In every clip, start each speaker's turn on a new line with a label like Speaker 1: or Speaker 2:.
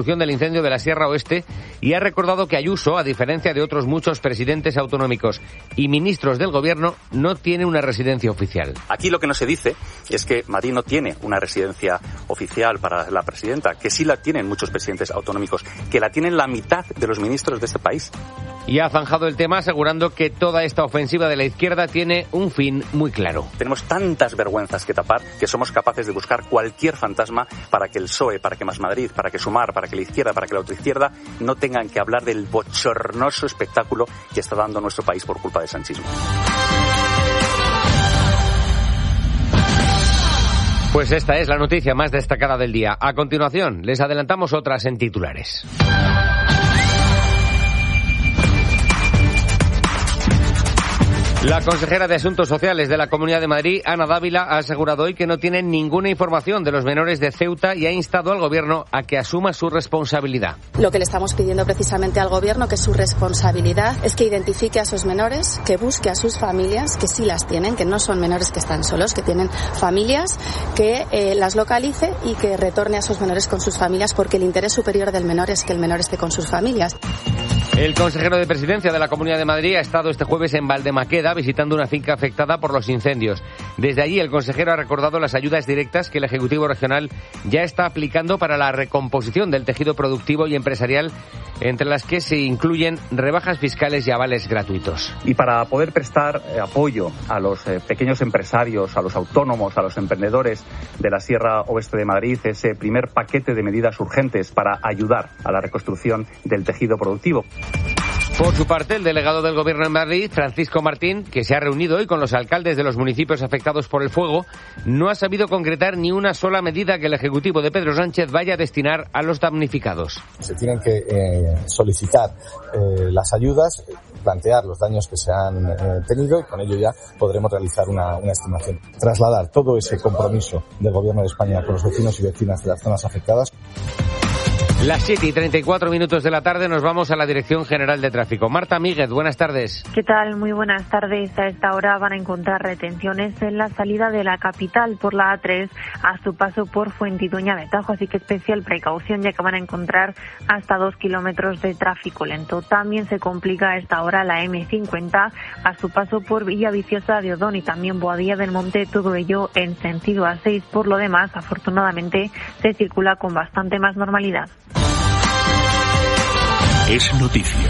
Speaker 1: del incendio de la Sierra Oeste y ha recordado que Ayuso, a diferencia de otros muchos presidentes autonómicos y ministros del gobierno, no tiene una residencia oficial.
Speaker 2: Aquí lo que no se dice es que Madrid no tiene una residencia oficial para la presidenta, que sí la tienen muchos presidentes autonómicos, que la tienen la mitad de los ministros de este país.
Speaker 1: Y ha zanjado el tema asegurando que toda esta ofensiva de la izquierda tiene un fin muy claro.
Speaker 2: Tenemos tantas vergüenzas que tapar que somos capaces de buscar cualquier fantasma para que el PSOE, para que Más Madrid, para que Sumar, para que la izquierda, para que la otra-izquierda no tengan que hablar del bochornoso espectáculo que está dando nuestro país por culpa del sanchismo.
Speaker 1: Pues esta es la noticia más destacada del día. A continuación, les adelantamos otras en titulares. La consejera de Asuntos Sociales de la Comunidad de Madrid, Ana Dávila, ha asegurado hoy que no tiene ninguna información de los menores de Ceuta y ha instado al Gobierno a que asuma su responsabilidad.
Speaker 3: Lo que le estamos pidiendo precisamente al Gobierno, que su responsabilidad es que identifique a esos menores, que busque a sus familias, que sí las tienen, que no son menores que están solos, que tienen familias, que las localice y que retorne a esos menores con sus familias, porque el interés superior del menor es que el menor esté con sus familias.
Speaker 1: El consejero de Presidencia de la Comunidad de Madrid ha estado este jueves en Valdemaqueda visitando una finca afectada por los incendios. Desde allí el consejero ha recordado las ayudas directas que el Ejecutivo Regional ya está aplicando para la recomposición del tejido productivo y empresarial, entre las que se incluyen rebajas fiscales y avales gratuitos.
Speaker 2: Y para poder prestar apoyo a los pequeños empresarios, a los autónomos, a los emprendedores de la Sierra Oeste de Madrid, ese primer paquete de medidas urgentes para ayudar a la reconstrucción del tejido productivo.
Speaker 1: Por su parte, el delegado del Gobierno en Madrid, Francisco Martín, que se ha reunido hoy con los alcaldes de los municipios afectados por el fuego, no ha sabido concretar ni una sola medida que el Ejecutivo de Pedro Sánchez vaya a destinar a los damnificados.
Speaker 4: Se tienen que solicitar las ayudas, plantear los daños que se han tenido y con ello ya podremos realizar una estimación. Trasladar todo ese compromiso del Gobierno de España con los vecinos y vecinas de las zonas afectadas.
Speaker 1: Las 7:34 de la tarde nos vamos a la Dirección General de Tráfico. Marta Míguez, buenas tardes.
Speaker 5: ¿Qué tal? Muy buenas tardes. A esta hora van a encontrar retenciones en la salida de la capital por la A3 a su paso por Fuentidueña de Tajo, así que especial precaución ya que van a encontrar hasta 2 kilómetros de tráfico lento. También se complica a esta hora la M50 a su paso por Villaviciosa de Odón y también Boadilla del Monte, todo ello en sentido A6. Por lo demás, afortunadamente, se circula con bastante más normalidad.
Speaker 6: Es noticia.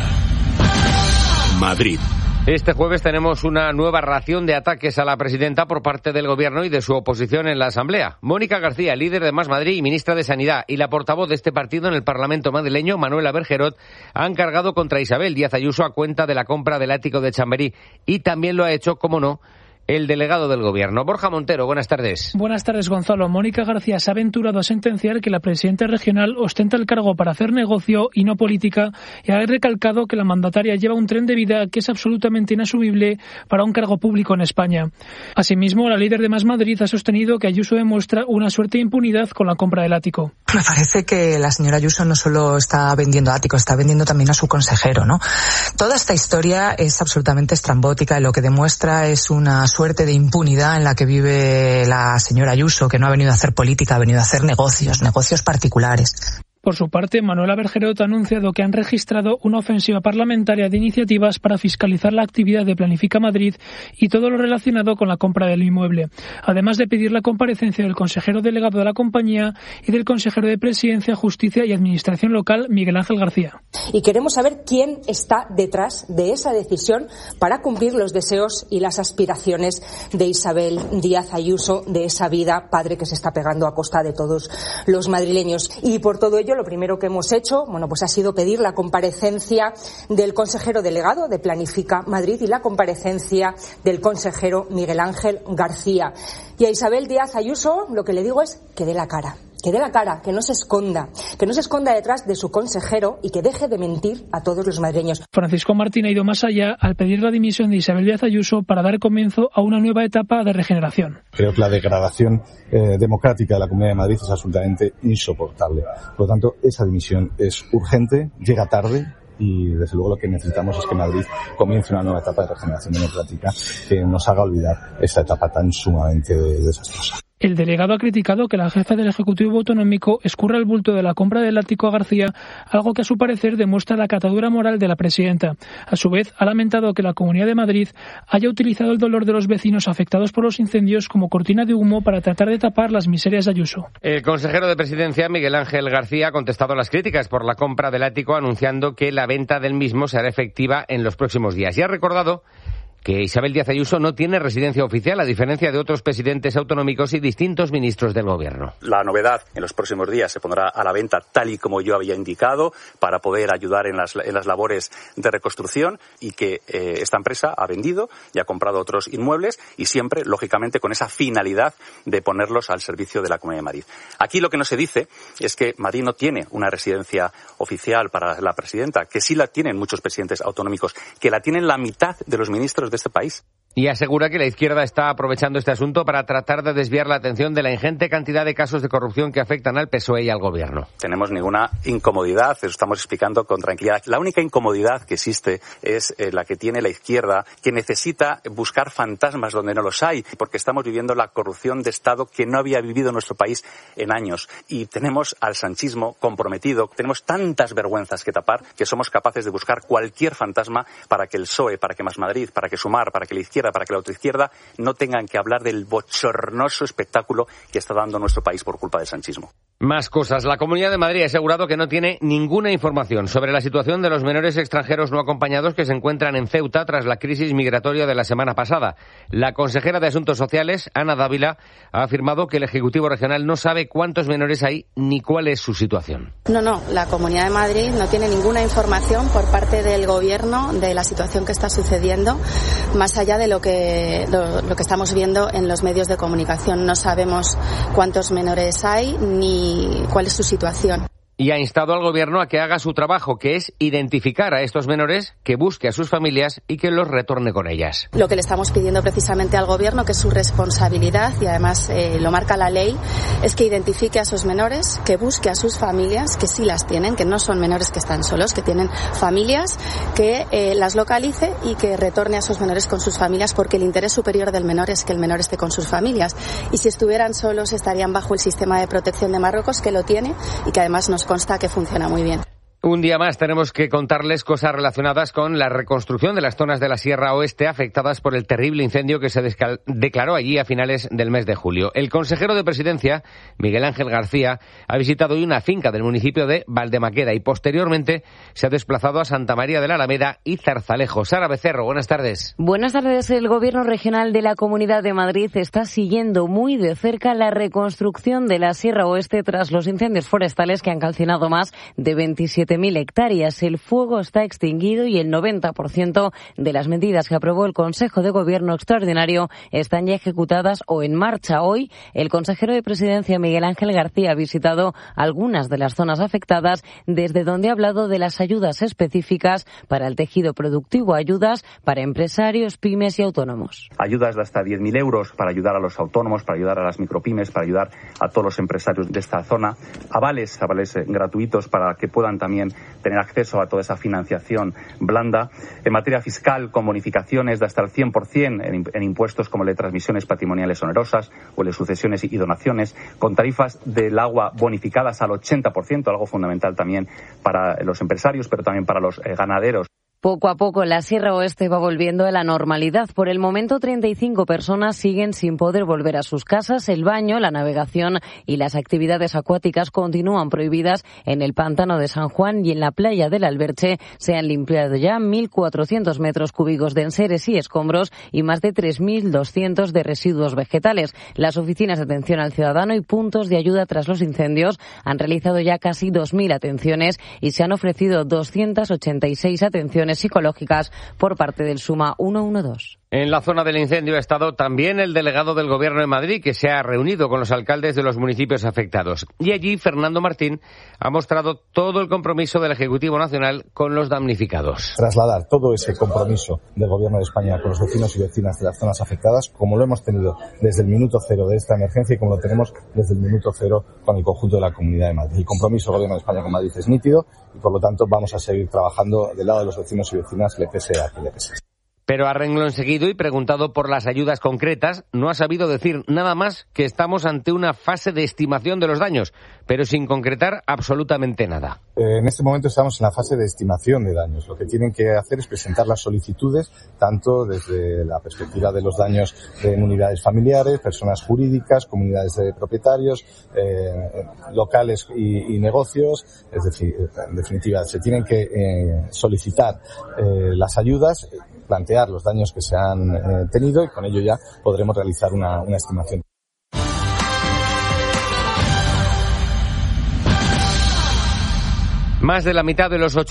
Speaker 6: Madrid.
Speaker 1: Este jueves tenemos una nueva ración de ataques a la presidenta por parte del Gobierno y de su oposición en la Asamblea. Mónica García, líder de Más Madrid y ministra de Sanidad, y la portavoz de este partido en el Parlamento madrileño, Manuela Bergerot, han cargado contra Isabel Díaz Ayuso a cuenta de la compra del ático de Chamberí. Y también lo ha hecho, como no, el delegado del Gobierno. Borja Montero, buenas tardes.
Speaker 7: Buenas tardes, Gonzalo. Mónica García se ha aventurado a sentenciar que la presidenta regional ostenta el cargo para hacer negocio y no política, y ha recalcado que la mandataria lleva un tren de vida que es absolutamente inasumible para un cargo público en España. Asimismo, la líder de Más Madrid ha sostenido que Ayuso demuestra una suerte de impunidad con la compra del ático.
Speaker 8: Me parece que la señora Ayuso no solo está vendiendo áticos, está vendiendo también a su consejero, ¿no? Toda esta historia es absolutamente estrambótica y lo que demuestra es una suerte de impunidad en la que vive la señora Ayuso, que no ha venido a hacer política, ha venido a hacer negocios particulares.
Speaker 7: Por su parte, Manuela Bergerot ha anunciado que han registrado una ofensiva parlamentaria de iniciativas para fiscalizar la actividad de Planifica Madrid y todo lo relacionado con la compra del inmueble, además de pedir la comparecencia del consejero delegado de la compañía y del consejero de Presidencia, Justicia y Administración Local, Miguel Ángel García.
Speaker 9: Y queremos saber quién está detrás de esa decisión para cumplir los deseos y las aspiraciones de Isabel Díaz Ayuso, de esa vida padre que se está pegando a costa de todos los madrileños. Y por todo ello, lo primero que hemos hecho, ha sido pedir la comparecencia del consejero delegado de Planifica Madrid y la comparecencia del consejero Miguel Ángel García. Y a Isabel Díaz Ayuso lo que le digo es que dé la cara. Que dé la cara, que no se esconda detrás de su consejero y que deje de mentir a todos los madrileños.
Speaker 7: Francisco Martín ha ido más allá al pedir la dimisión de Isabel Díaz Ayuso para dar comienzo a una nueva etapa de regeneración.
Speaker 4: Creo que la degradación democrática de la Comunidad de Madrid es absolutamente insoportable. Por lo tanto, esa dimisión es urgente, llega tarde. Y desde luego lo que necesitamos es que Madrid comience una nueva etapa de regeneración democrática que nos haga olvidar esta etapa tan sumamente desastrosa.
Speaker 7: El delegado ha criticado que la jefa del Ejecutivo Autonómico escurra el bulto de la compra del ático a García, algo que a su parecer demuestra la catadura moral de la presidenta. A su vez, ha lamentado que la Comunidad de Madrid haya utilizado el dolor de los vecinos afectados por los incendios como cortina de humo para tratar de tapar las miserias de Ayuso.
Speaker 1: El consejero de Presidencia, Miguel Ángel García, ha contestado las críticas por la compra del ático, anunciando que la venta del mismo será efectiva en los próximos días. Y ha recordado que Isabel Díaz Ayuso no tiene residencia oficial, a diferencia de otros presidentes autonómicos y distintos ministros del Gobierno.
Speaker 2: La novedad en los próximos días se pondrá a la venta tal y como yo había indicado para poder ayudar en las labores de reconstrucción, y que esta empresa ha vendido y ha comprado otros inmuebles, y siempre, lógicamente, con esa finalidad de ponerlos al servicio de la Comunidad de Madrid. Aquí lo que no se dice es que Madrid no tiene una residencia oficial para la presidenta, que sí la tienen muchos presidentes autonómicos, que la tienen la mitad de los ministros de este país.
Speaker 1: Y asegura que la izquierda está aprovechando este asunto para tratar de desviar la atención de la ingente cantidad de casos de corrupción que afectan al PSOE y al Gobierno.
Speaker 2: Tenemos ninguna incomodidad, eso estamos explicando con tranquilidad. La única incomodidad que existe es la que tiene la izquierda, que necesita buscar fantasmas donde no los hay, porque estamos viviendo la corrupción de Estado que no había vivido nuestro país en años. Y tenemos al sanchismo comprometido, tenemos tantas vergüenzas que tapar, que somos capaces de buscar cualquier fantasma para que el PSOE, para que Más Madrid, para que Sumar, para que la izquierda, para que la otra izquierda no tengan que hablar del bochornoso espectáculo que está dando nuestro país por culpa del sanchismo.
Speaker 1: Más cosas. La Comunidad de Madrid ha asegurado que no tiene ninguna información sobre la situación de los menores extranjeros no acompañados que se encuentran en Ceuta tras la crisis migratoria de la semana pasada. La consejera de Asuntos Sociales, Ana Dávila, ha afirmado que el Ejecutivo Regional no sabe cuántos menores hay ni cuál es su situación.
Speaker 3: No, la Comunidad de Madrid no tiene ninguna información por parte del Gobierno de la situación que está sucediendo, más allá de lo que estamos viendo en los medios de comunicación. No sabemos cuántos menores hay ni cuál es su situación.
Speaker 1: Y ha instado al Gobierno a que haga su trabajo, que es identificar a estos menores, que busque a sus familias y que los retorne con ellas.
Speaker 3: Lo que le estamos pidiendo precisamente al Gobierno, que es su responsabilidad, y además lo marca la ley, es que identifique a esos menores, que busque a sus familias, que sí las tienen, que no son menores que están solos, que tienen familias, que las localice y que retorne a esos menores con sus familias, porque el interés superior del menor es que el menor esté con sus familias. Y si estuvieran solos, estarían bajo el sistema de protección de Marruecos, que lo tiene y que además nos consta que funciona muy bien.
Speaker 1: Un día más tenemos que contarles cosas relacionadas con la reconstrucción de las zonas de la Sierra Oeste afectadas por el terrible incendio que se declaró allí a finales del mes de julio. El consejero de Presidencia, Miguel Ángel García, ha visitado hoy una finca del municipio de Valdemaqueda y posteriormente se ha desplazado a Santa María de la Alameda y Zarzalejo. Sara Becerro, buenas tardes.
Speaker 10: Buenas tardes. El Gobierno regional de la Comunidad de Madrid está siguiendo muy de cerca la reconstrucción de la Sierra Oeste tras los incendios forestales que han calcinado más de 27.000 hectáreas. El fuego está extinguido y el 90% de las medidas que aprobó el Consejo de Gobierno extraordinario están ya ejecutadas o en marcha. Hoy, el consejero de Presidencia, Miguel Ángel García, ha visitado algunas de las zonas afectadas, desde donde ha hablado de las ayudas específicas para el tejido productivo, ayudas para empresarios, pymes y autónomos.
Speaker 2: Ayudas de hasta 10.000 euros para ayudar a los autónomos, para ayudar a las micropymes, para ayudar a todos los empresarios de esta zona. Avales gratuitos para que puedan también tener acceso a toda esa financiación blanda. En materia fiscal, con bonificaciones de hasta el 100% en impuestos como el de transmisiones patrimoniales onerosas o el de sucesiones y donaciones, con tarifas del agua bonificadas al 80%, algo fundamental también para los empresarios, pero también para los ganaderos.
Speaker 10: Poco a poco la Sierra Oeste va volviendo a la normalidad. Por el momento 35 personas siguen sin poder volver a sus casas. El baño, la navegación y las actividades acuáticas continúan prohibidas en el pantano de San Juan y en la playa del Alberche. Se han limpiado ya 1.400 metros cúbicos de enseres y escombros y más de 3.200 de residuos vegetales. Las oficinas de atención al ciudadano y puntos de ayuda tras los incendios han realizado ya casi 2.000 atenciones y se han ofrecido 286 atenciones psicológicas por parte del Suma 112.
Speaker 1: En la zona del incendio ha estado también el delegado del Gobierno de Madrid, que se ha reunido con los alcaldes de los municipios afectados. Y allí Fernando Martín ha mostrado todo el compromiso del Ejecutivo Nacional con los damnificados.
Speaker 4: Trasladar todo ese compromiso del Gobierno de España con los vecinos y vecinas de las zonas afectadas, como lo hemos tenido desde el minuto cero de esta emergencia y como lo tenemos desde el minuto cero con el conjunto de la Comunidad de Madrid. El compromiso del Gobierno de España con Madrid es nítido y, por lo tanto, vamos a seguir trabajando del lado de los vecinos y vecinas, le pese a quien le pese.
Speaker 1: Pero a renglón seguido y preguntado por las ayudas concretas, no ha sabido decir nada más que estamos ante una fase de estimación de los daños, pero sin concretar absolutamente nada.
Speaker 4: En este momento estamos en la fase de estimación de daños. Lo que tienen que hacer es presentar las solicitudes, tanto desde la perspectiva de los daños en unidades familiares, personas jurídicas, comunidades de propietarios, locales y negocios. Es decir, en definitiva, se tienen que solicitar las ayudas, plantear los daños que se han tenido y con ello ya podremos realizar una estimación.
Speaker 1: Más de la mitad de los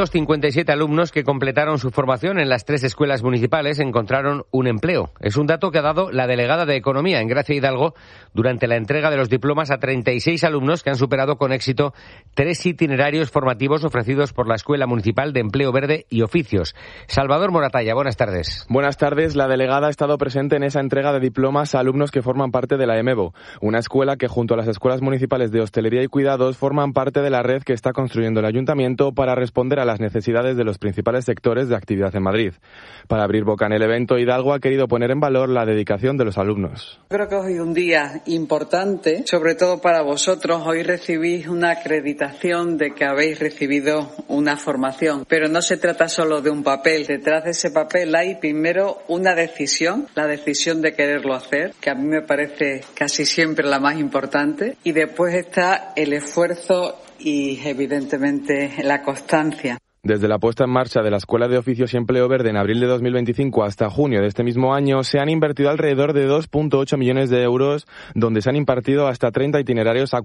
Speaker 1: 857 alumnos que completaron su formación en las 3 escuelas municipales encontraron un empleo. Es un dato que ha dado la delegada de Economía en Gracia Hidalgo durante la entrega de los diplomas a 36 alumnos que han superado con éxito 3 itinerarios formativos ofrecidos por la Escuela Municipal de Empleo Verde y Oficios. Salvador Moratalla, buenas tardes.
Speaker 11: Buenas tardes. La delegada ha estado presente en esa entrega de diplomas a alumnos que forman parte de la EMEVO, una escuela que junto a las escuelas municipales de hostelería y cuidados forman parte de la red que está construyendo el Ayuntamiento para responder a las necesidades de los principales sectores de actividad en Madrid. Para abrir boca en el evento, Hidalgo ha querido poner en valor la dedicación de los alumnos.
Speaker 12: Creo que hoy es un día importante, sobre todo para vosotros. Hoy recibís una acreditación de que habéis recibido una formación, pero no se trata solo de un papel. Detrás de ese papel hay primero una decisión, la decisión de quererlo hacer, que a mí me parece casi siempre la más importante, y después está el esfuerzo y, evidentemente, la constancia.
Speaker 11: Desde la puesta en marcha de la Escuela de Oficios y Empleo Verde en abril de 2025 hasta junio de este mismo año, se han invertido alrededor de 2,8 millones de euros, donde se han impartido hasta 30 itinerarios a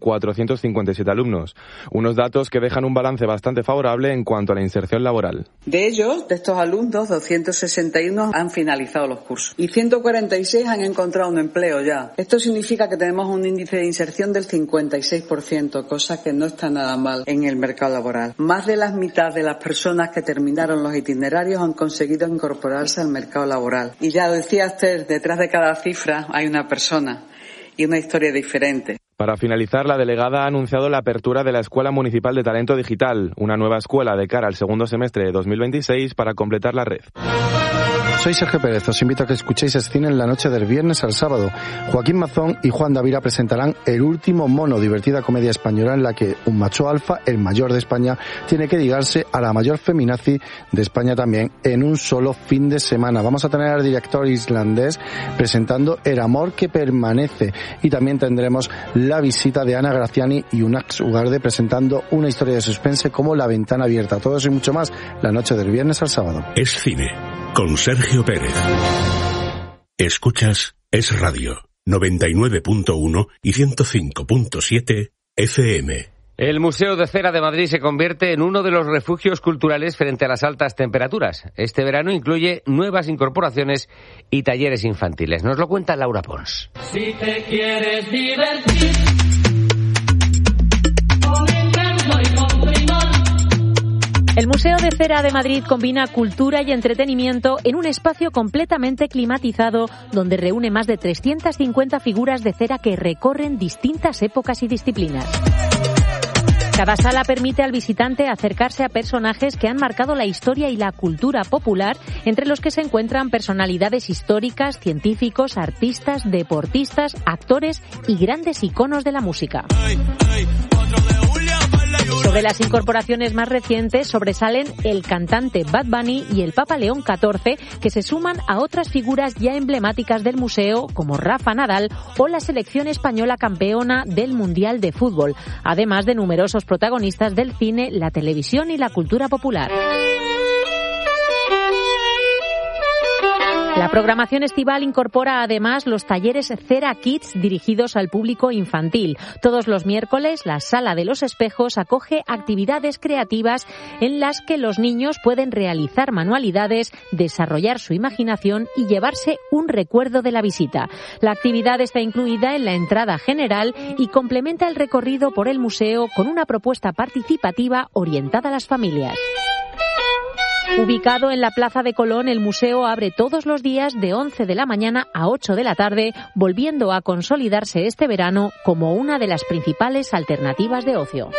Speaker 11: 457 alumnos. Unos datos que dejan un balance bastante favorable en cuanto a la inserción laboral.
Speaker 12: De ellos, de estos alumnos, 261 han finalizado los cursos y 146 han encontrado un empleo ya. Esto significa que tenemos un índice de inserción del 56%, cosa que no está nada mal en el mercado laboral. Más de la mitad de las personas que terminaron los itinerarios han conseguido incorporarse al mercado laboral. Y ya decía usted, detrás de cada cifra hay una persona y una historia diferente.
Speaker 11: Para finalizar, la delegada ha anunciado la apertura de la Escuela Municipal de Talento Digital, una nueva escuela de cara al segundo semestre de 2026 para completar la red.
Speaker 13: Soy Sergio Pérez, os invito a que escuchéis Escine en la noche del viernes al sábado. Joaquín Mazón y Juan Davira presentarán El último mono, divertida comedia española en la que un macho alfa, el mayor de España, tiene que ligarse a la mayor feminazi de España también en un solo fin de semana. Vamos a tener al director islandés presentando El amor que permanece y también tendremos la visita de Ana Graciani y Unax Ugarde presentando una historia de suspense como La ventana abierta. Todo eso y mucho más la noche del viernes al sábado.
Speaker 6: Es cine con Sergio Pérez. Escuchas Es Radio 99.1 y 105.7 FM.
Speaker 1: El Museo de Cera de Madrid se convierte en uno de los refugios culturales frente a las altas temperaturas. Este verano incluye nuevas incorporaciones y talleres infantiles. Nos lo cuenta Laura Pons.
Speaker 14: Si te quieres divertir.
Speaker 15: El Museo de Cera de Madrid combina cultura y entretenimiento en un espacio completamente climatizado donde reúne más de 350 figuras de cera que recorren distintas épocas y disciplinas. Cada sala permite al visitante acercarse a personajes que han marcado la historia y la cultura popular, entre los que se encuentran personalidades históricas, científicos, artistas, deportistas, actores y grandes iconos de la música. Sobre las incorporaciones más recientes sobresalen el cantante Bad Bunny y el Papa León XIV, que se suman a otras figuras ya emblemáticas del museo, como Rafa Nadal o la selección española campeona del Mundial de Fútbol, además de numerosos protagonistas del cine, la televisión y la cultura popular. La programación estival incorpora además los talleres Cera Kids dirigidos al público infantil. Todos los miércoles, la Sala de los Espejos acoge actividades creativas en las que los niños pueden realizar manualidades, desarrollar su imaginación y llevarse un recuerdo de la visita. La actividad está incluida en la entrada general y complementa el recorrido por el museo con una propuesta participativa orientada a las familias. Ubicado en la Plaza de Colón, el museo abre todos los días de 11 de la mañana a 8 de la tarde, volviendo a consolidarse este verano como una de las principales alternativas de ocio.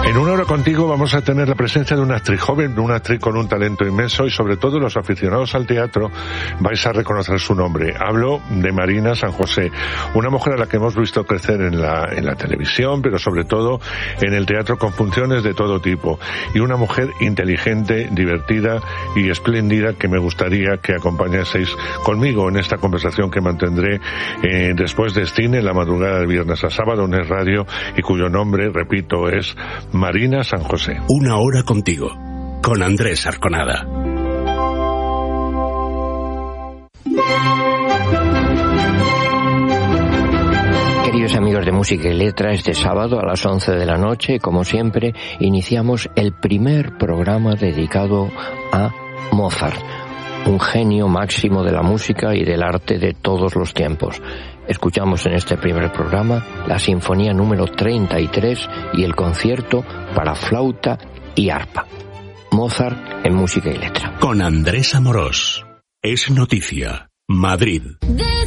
Speaker 16: En Una Hora Contigo vamos a tener la presencia de una actriz joven, una actriz con un talento inmenso, y sobre todo los aficionados al teatro vais a reconocer su nombre. Hablo de Marina San José, una mujer a la que hemos visto crecer en la televisión, pero sobre todo en el teatro con funciones de todo tipo. Y una mujer inteligente, divertida y espléndida que me gustaría que acompañaseis conmigo en esta conversación que mantendré después de cine en la madrugada de viernes a sábado en Es Radio, y cuyo nombre, repito, es Marina San José.
Speaker 6: Una Hora Contigo, con Andrés Arconada.
Speaker 17: Queridos amigos de Música y Letra, este sábado a las 11 de la noche, como siempre, iniciamos el primer programa dedicado a Mozart, un genio máximo de la música y del arte de todos los tiempos. Escuchamos en este primer programa la Sinfonía número 33 y el concierto para flauta y arpa. Mozart en Música y Letra.
Speaker 6: Con Andrés Amorós. Es noticia. Madrid.